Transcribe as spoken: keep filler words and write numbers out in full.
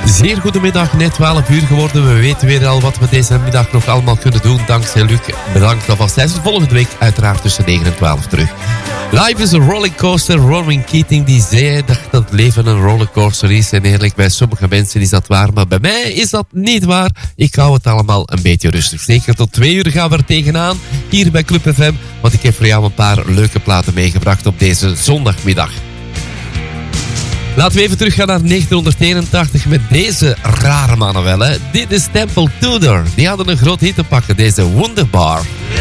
Zeer goedemiddag, net twaalf uur geworden. We weten weer al wat we deze middag nog allemaal kunnen doen. Dankzij Luc. Bedankt alvast. Hij is volgende week uiteraard tussen negen en twaalf terug. Life is a rollercoaster. Rowan Keating die zei dat het leven een rollercoaster is. En eerlijk, bij sommige mensen is dat waar. Maar bij mij is dat niet waar. Ik hou het allemaal een beetje rustig. Zeker tot twee uur gaan we er tegenaan. Hier bij Club F M. Want ik heb voor jou een paar leuke platen meegebracht op deze zondagmiddag. Laten we even teruggaan naar negentienhonderdeenentachtig met deze rare mannen wel. Hè. Dit is Temple Tudor. Die hadden een groot hit te pakken, deze Wonderbar.